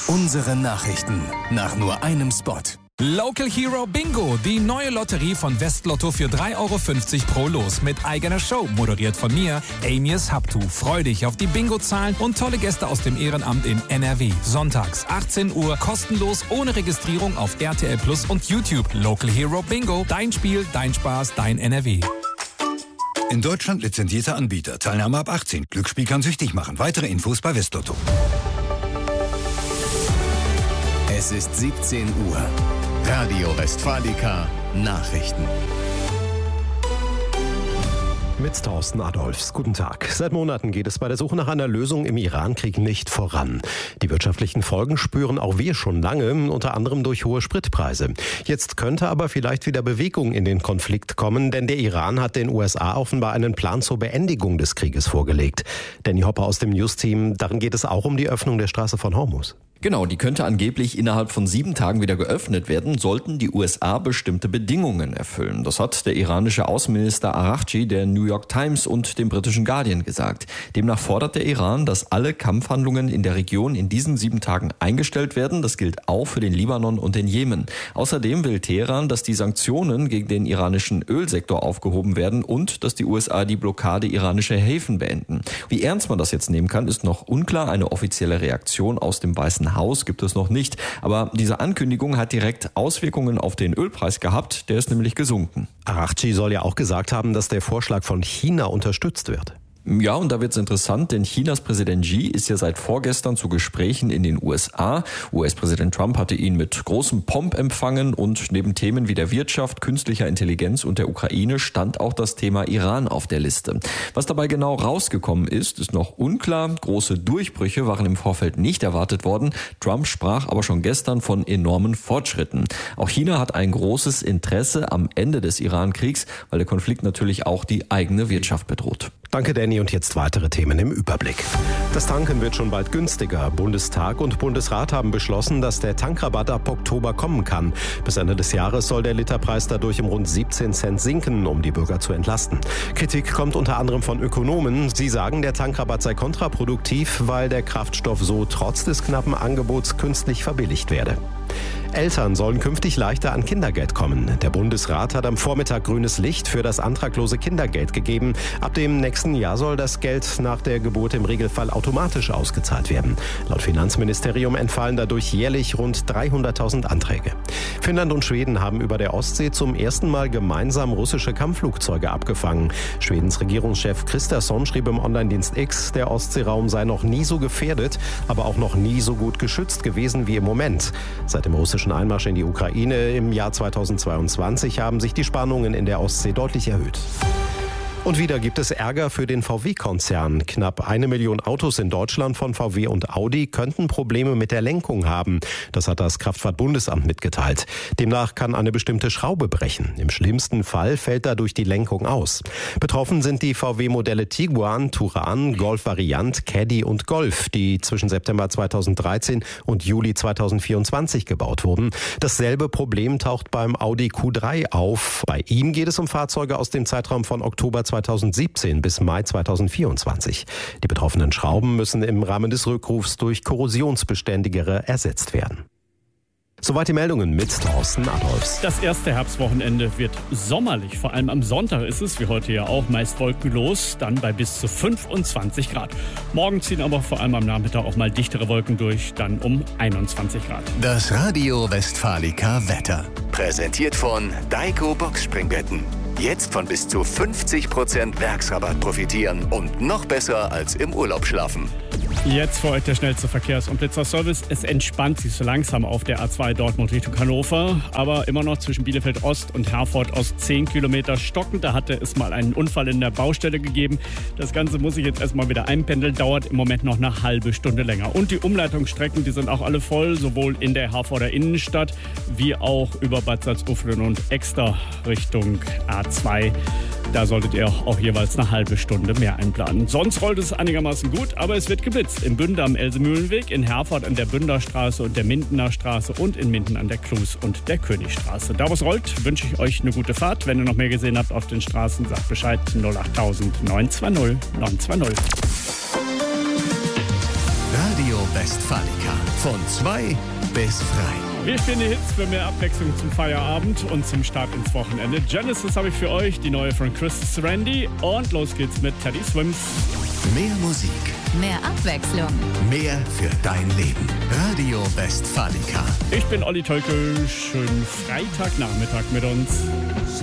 Unsere Nachrichten nach nur einem Spot. Local Hero Bingo, die neue Lotterie von Westlotto für 3,50 € pro Los mit eigener Show, moderiert von mir, Amias Habtu. Freu dich auf die Bingo-Zahlen und tolle Gäste aus dem Ehrenamt in NRW. Sonntags 18 Uhr, kostenlos, ohne Registrierung auf RTL Plus und YouTube. Local Hero Bingo, dein Spiel, dein Spaß, dein NRW. In Deutschland lizenzierter Anbieter. Teilnahme ab 18. Glücksspiel kann süchtig machen. Weitere Infos bei Westlotto. Es ist 17 Uhr. Radio Westfalica Nachrichten. Mit Thorsten Adolfs. Guten Tag. Seit Monaten geht es bei der Suche nach einer Lösung im Iran-Krieg nicht voran. Die wirtschaftlichen Folgen spüren auch wir schon lange, unter anderem durch hohe Spritpreise. Jetzt könnte aber vielleicht wieder Bewegung in den Konflikt kommen, denn der Iran hat den USA offenbar einen Plan zur Beendigung des Krieges vorgelegt. Danny Hopper aus dem News-Team, darin geht es auch um die Öffnung der Straße von Hormuz. Genau, die könnte angeblich innerhalb von 7 Tagen wieder geöffnet werden, sollten die USA bestimmte Bedingungen erfüllen. Das hat der iranische Außenminister Araghchi der New York Times und dem britischen Guardian gesagt. Demnach fordert der Iran, dass alle Kampfhandlungen in der Region in diesen 7 Tagen eingestellt werden. Das gilt auch für den Libanon und den Jemen. Außerdem will Teheran, dass die Sanktionen gegen den iranischen Ölsektor aufgehoben werden und dass die USA die Blockade iranischer Häfen beenden. Wie ernst man das jetzt nehmen kann, ist noch unklar. Eine offizielle Reaktion aus dem Weißen Haus gibt es noch nicht. Aber diese Ankündigung hat direkt Auswirkungen auf den Ölpreis gehabt. Der ist nämlich gesunken. Araghchi soll ja auch gesagt haben, dass der Vorschlag von China unterstützt wird. Ja, und da wird's interessant, denn Chinas Präsident Xi ist ja seit vorgestern zu Gesprächen in den USA. US-Präsident Trump hatte ihn mit großem Pomp empfangen und neben Themen wie der Wirtschaft, künstlicher Intelligenz und der Ukraine stand auch das Thema Iran auf der Liste. Was dabei genau rausgekommen ist noch unklar. Große Durchbrüche waren im Vorfeld nicht erwartet worden. Trump sprach aber schon gestern von enormen Fortschritten. Auch China hat ein großes Interesse am Ende des Iran-Kriegs, weil der Konflikt natürlich auch die eigene Wirtschaft bedroht. Danke, Danny. Und jetzt weitere Themen im Überblick. Das Tanken wird schon bald günstiger. Bundestag und Bundesrat haben beschlossen, dass der Tankrabatt ab Oktober kommen kann. Bis Ende des Jahres soll der Literpreis dadurch um rund 17 Cent sinken, um die Bürger zu entlasten. Kritik kommt unter anderem von Ökonomen. Sie sagen, der Tankrabatt sei kontraproduktiv, weil der Kraftstoff so trotz des knappen Angebots künstlich verbilligt werde. Eltern sollen künftig leichter an Kindergeld kommen. Der Bundesrat hat am Vormittag grünes Licht für das antraglose Kindergeld gegeben. Ab dem nächsten Jahr soll das Geld nach der Geburt im Regelfall automatisch ausgezahlt werden. Laut Finanzministerium entfallen dadurch jährlich rund 300.000 Anträge. Finnland und Schweden haben über der Ostsee zum ersten Mal gemeinsam russische Kampfflugzeuge abgefangen. Schwedens Regierungschef Kristersson schrieb im Online-Dienst X, der Ostseeraum sei noch nie so gefährdet, aber auch noch nie so gut geschützt gewesen wie im Moment. Seit dem russischen Einmarsch in die Ukraine im Jahr 2022 haben sich die Spannungen in der Ostsee deutlich erhöht. Und wieder gibt es Ärger für den VW-Konzern. Knapp 1 Million Autos in Deutschland von VW und Audi könnten Probleme mit der Lenkung haben. Das hat das Kraftfahrtbundesamt mitgeteilt. Demnach kann eine bestimmte Schraube brechen. Im schlimmsten Fall fällt dadurch die Lenkung aus. Betroffen sind die VW-Modelle Tiguan, Touran, Golf Variant, Caddy und Golf, die zwischen September 2013 und Juli 2024 gebaut wurden. Dasselbe Problem taucht beim Audi Q3 auf. Bei ihm geht es um Fahrzeuge aus dem Zeitraum von Oktober 2017 bis Mai 2024. Die betroffenen Schrauben müssen im Rahmen des Rückrufs durch korrosionsbeständigere ersetzt werden. Soweit die Meldungen mit Thorsten Adolfs. Das erste Herbstwochenende wird sommerlich. Vor allem am Sonntag ist es, wie heute ja auch, meist wolkenlos, dann bei bis zu 25 Grad. Morgen ziehen aber vor allem am Nachmittag auch mal dichtere Wolken durch, dann um 21 Grad. Das Radio Westfalica Wetter. Präsentiert von Daiko Boxspringbetten. Jetzt von bis zu 50% Werksrabatt profitieren und noch besser als im Urlaub schlafen. Jetzt für euch der schnellste Verkehrs- und Blitzerservice. Es entspannt sich so langsam auf der A2 Dortmund Richtung Hannover, aber immer noch zwischen Bielefeld Ost und Herford Ost 10 Kilometer stockend. Da hatte es mal einen Unfall in der Baustelle gegeben. Das Ganze muss ich jetzt erstmal wieder einpendeln, dauert im Moment noch eine halbe Stunde länger. Und die Umleitungsstrecken, die sind auch alle voll, sowohl in der Herforder Innenstadt wie auch über Bad Salzuflen und extra Richtung A2. Da solltet ihr auch jeweils eine halbe Stunde mehr einplanen. Sonst rollt es einigermaßen gut, aber es wird geblitzt. In Bünde am Elsemühlenweg, in Herford an der Bünderstraße und der Mindener Straße und in Minden an der Klus und der Königstraße. Da was rollt, wünsche ich euch eine gute Fahrt. Wenn ihr noch mehr gesehen habt auf den Straßen, sagt Bescheid 08000 920 920. Radio Westfalica. Von 2 bis frei. Wir spielen die Hits für mehr Abwechslung zum Feierabend und zum Start ins Wochenende. Genesis habe ich für euch, die neue von Chris Randy. Und los geht's mit Teddy Swims. Mehr Musik, Mehr Abwechslung. mehr für dein Leben. Radio Westfalica. Ich bin Olli Tölke. Schönen Freitagnachmittag mit uns.